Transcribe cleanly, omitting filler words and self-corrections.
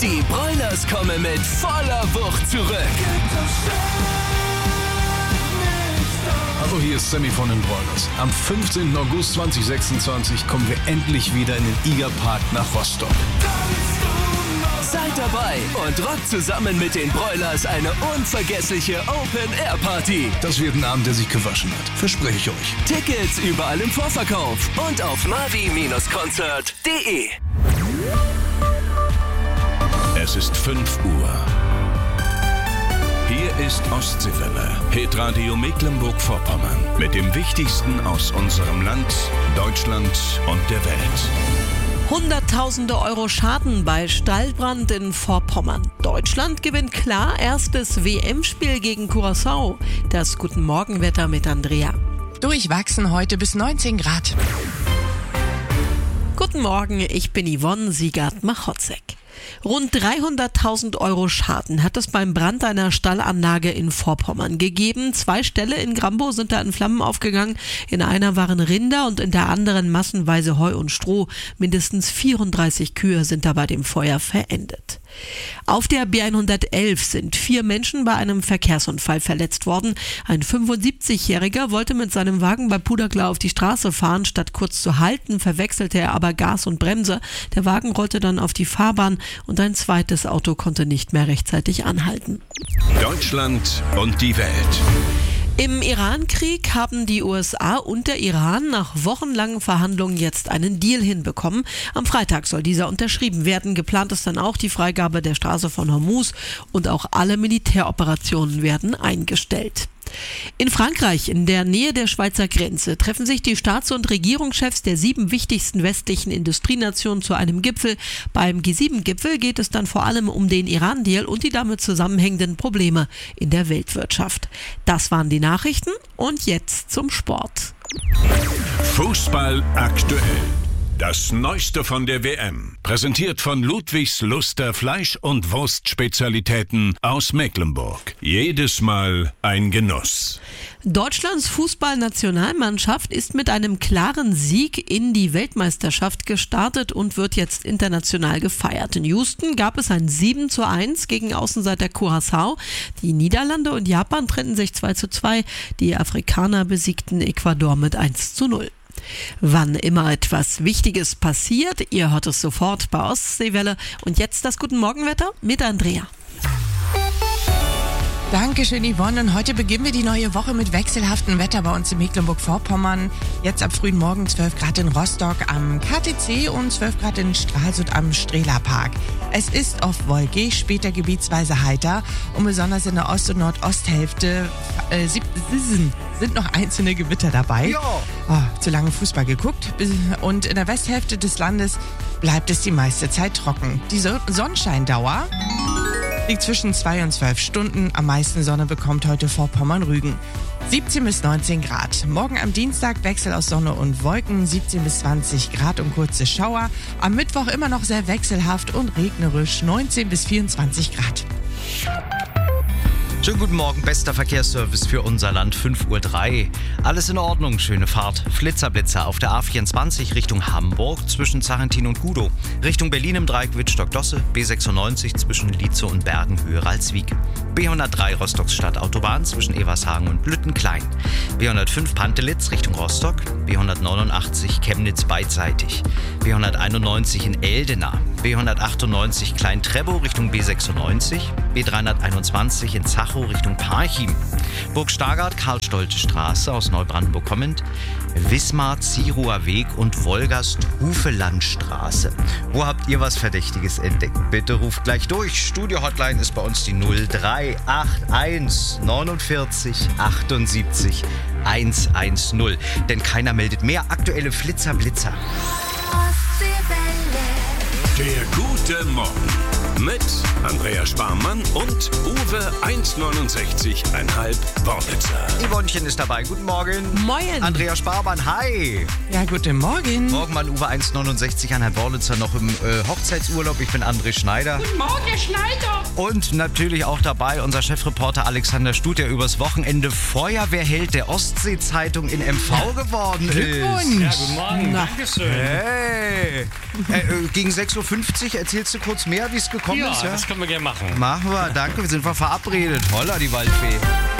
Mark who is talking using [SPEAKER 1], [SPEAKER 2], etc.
[SPEAKER 1] Die Broilers kommen mit voller Wucht zurück.
[SPEAKER 2] Hallo, hier ist Sammy von den Broilers. Am 15. August 2026 kommen wir endlich wieder in den Igerpark nach Rostock.
[SPEAKER 1] Seid dabei und rockt zusammen mit den Broilers eine unvergessliche Open-Air-Party.
[SPEAKER 2] Das wird ein Abend, der sich gewaschen hat. Verspreche ich euch.
[SPEAKER 1] Tickets überall im Vorverkauf und auf mavi-concert.de.
[SPEAKER 3] Es ist 5 Uhr. Hier ist Ostseewelle, Hitradio Mecklenburg-Vorpommern. Mit dem Wichtigsten aus unserem Land, Deutschland und der Welt.
[SPEAKER 4] Hunderttausende Euro Schaden bei Stallbrand in Vorpommern. Deutschland gewinnt klar erstes WM-Spiel gegen Curaçao. Das Guten Morgen-Wetter mit Andrea.
[SPEAKER 5] Durchwachsen heute bis 19 Grad.
[SPEAKER 4] Guten Morgen, ich bin Yvonne Siegert-Machotzek. Rund 300.000 Euro Schaden hat es beim Brand einer Stallanlage in Vorpommern gegeben. 2 Ställe in Grambow sind da in Flammen aufgegangen. In einer waren Rinder und in der anderen massenweise Heu und Stroh. Mindestens 34 Kühe sind da bei dem Feuer verendet. Auf der B111 sind 4 Menschen bei einem Verkehrsunfall verletzt worden. Ein 75-Jähriger wollte mit seinem Wagen bei Puderklar auf die Straße fahren. Statt kurz zu halten, verwechselte er aber Gas und Bremse. Der Wagen rollte dann auf die Fahrbahn und ein zweites Auto konnte nicht mehr rechtzeitig anhalten.
[SPEAKER 3] Deutschland und die Welt.
[SPEAKER 4] Im Iran-Krieg haben die USA und der Iran nach wochenlangen Verhandlungen jetzt einen Deal hinbekommen. Am Freitag soll dieser unterschrieben werden. Geplant ist dann auch die Freigabe der Straße von Hormuz und auch alle Militäroperationen werden eingestellt. In Frankreich, in der Nähe der Schweizer Grenze, treffen sich die Staats- und Regierungschefs der 7 wichtigsten westlichen Industrienationen zu einem Gipfel. Beim G7-Gipfel geht es dann vor allem um den Iran-Deal und die damit zusammenhängenden Probleme in der Weltwirtschaft. Das waren die Nachrichten und jetzt zum Sport.
[SPEAKER 3] Fußball aktuell. Das Neueste von der WM. Präsentiert von Ludwigs Luster Fleisch- und Wurstspezialitäten aus Mecklenburg. Jedes Mal ein Genuss.
[SPEAKER 4] Deutschlands Fußballnationalmannschaft ist mit einem klaren Sieg in die Weltmeisterschaft gestartet und wird jetzt international gefeiert. In Houston gab es ein 7:1 gegen Außenseiter Curaçao. Die Niederlande und Japan trennten sich 2:2. Die Afrikaner besiegten Ecuador mit 1:0. Wann immer etwas Wichtiges passiert, ihr hört es sofort bei Ostseewelle. Und jetzt das Guten Morgenwetter mit Andrea.
[SPEAKER 5] Dankeschön, Yvonne. Und heute beginnen wir die neue Woche mit wechselhaftem Wetter bei uns in Mecklenburg-Vorpommern. Jetzt ab frühen Morgen 12 Grad in Rostock am KTC und 12 Grad in Stralsund am Strehlerpark. Es ist oft wolkig, später gebietsweise heiter und besonders in der Ost- und Nordosthälfte sind noch einzelne Gewitter dabei. Zu lange Fußball geguckt. Und in der Westhälfte des Landes bleibt es die meiste Zeit trocken. Die Sonnenscheindauer liegt zwischen 2 und 12 Stunden. Am meisten Sonne bekommt heute Vorpommern-Rügen. 17 bis 19 Grad. Morgen am Dienstag Wechsel aus Sonne und Wolken, 17 bis 20 Grad und kurze Schauer. Am Mittwoch immer noch sehr wechselhaft und regnerisch, 19 bis 24 Grad.
[SPEAKER 6] Schönen guten Morgen, bester Verkehrsservice für unser Land, 5:03 Uhr. Alles in Ordnung, schöne Fahrt. Flitzer auf der A24 Richtung Hamburg zwischen Zarentin und Gudow. Richtung Berlin im Dreieck Wittstock-Dosse, B96 zwischen Lietze und Bergen höher als Wieg. B103 Rostocks Stadtautobahn zwischen Evershagen und Lüttenklein. B105 Pantelitz Richtung Rostock. B189 Chemnitz beidseitig. B191 in Eldena. B198 Klein-Trebow Richtung B96. B321 in Zachow Richtung Parchim. Burg Stargard, Karl-Stolte-Straße aus Neubrandenburg kommend. Wismar, Zieruer Weg und Wolgast-Hufelandstraße. Wo habt ihr was Verdächtiges entdeckt? Bitte ruft gleich durch. Studio-Hotline ist bei uns die 0381 49 78 110. Denn keiner meldet mehr aktuelle Flitzer-Blitzer.
[SPEAKER 3] Der gute Morgen mit Andrea Sparmann und Uwe 1,69,5 Wornitzer.
[SPEAKER 6] Yvonnchen ist dabei. Guten Morgen.
[SPEAKER 4] Moin.
[SPEAKER 6] Andrea Sparmann, hi.
[SPEAKER 5] Ja, guten Morgen.
[SPEAKER 6] Morgen mal Uwe 1,69,5 Wornitzer noch im Hochzeitsurlaub. Ich bin André Schneider.
[SPEAKER 7] Guten Morgen, Herr Schneider.
[SPEAKER 6] Und natürlich auch dabei unser Chefreporter Alexander Stut, der übers Wochenende Feuerwehrheld der Ostsee-Zeitung in MV geworden ist.
[SPEAKER 5] Glückwunsch.
[SPEAKER 7] Ja, guten Morgen. Dankeschön.
[SPEAKER 6] Hey. Gegen 6:50 Uhr erzählst du kurz mehr, wie es gekommen gekommen
[SPEAKER 7] Ja,
[SPEAKER 6] ist? Ja,
[SPEAKER 7] das können wir gerne machen.
[SPEAKER 6] Machen wir, danke, wir sind verabredet. Holla, die Waldfee.